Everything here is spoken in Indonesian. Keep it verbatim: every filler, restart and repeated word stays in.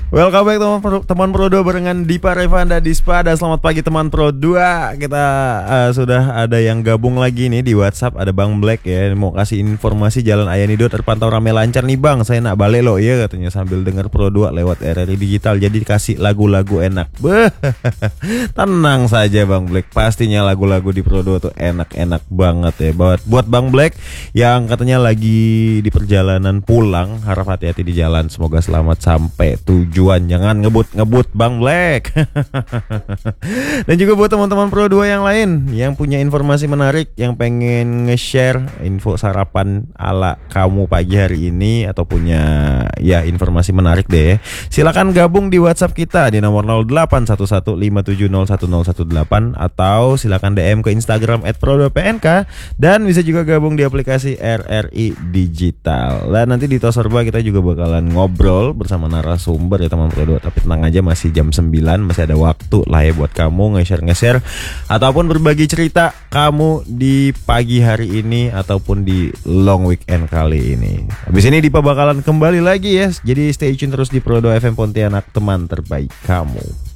Welcome back teman Pro, teman Pro dua barengan Dipa Revanda Dispa. Dan selamat pagi teman Pro dua. Kita uh, sudah ada yang gabung lagi nih di WhatsApp. Ada Bang Black ya, mau kasih informasi Jalan Ayanido terpantau ramai lancar nih Bang. Saya nak balik loh ya katanya sambil dengar Pro dua lewat R R I Digital. Jadi kasih lagu-lagu enak. Beuh. Tenang saja Bang Black. Pastinya lagu-lagu di Pro dua tuh enak-enak banget ya. Buat buat Bang Black yang katanya lagi di perjalanan pulang, harap hati-hati di jalan. Semoga selamat sampai tujuan. Jangan ngebut-ngebut Bang Black. Dan juga buat teman-teman Pro dua yang lain yang punya informasi menarik, yang pengen nge-share info sarapan ala kamu pagi hari ini, atau punya ya informasi menarik deh, silakan gabung di WhatsApp kita di nomor nol delapan satu satu lima tujuh nol satu nol satu delapan, atau silakan D M ke Instagram et pro dua p n k, dan bisa juga gabung di aplikasi R R I Digital. Dan nanti di Tosorba kita juga bakalan ngobrol bersama narasumber ya teman Pro dua. Tapi tenang aja, masih jam sembilan, masih ada waktu lah ya buat kamu nge-share-nge-share ataupun berbagi cerita kamu di pagi hari ini ataupun di long weekend kali ini. Habis ini Dipa bakalan kembali lagi ya. Jadi stay tune terus di Pro dua F M Pontianak, teman terbaik kamu.